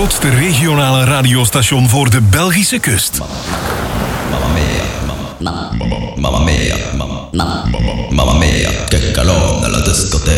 grootste regionale radiostation voor de Belgische kust. Mamma mia, mamma mia, che calore nella discoteca.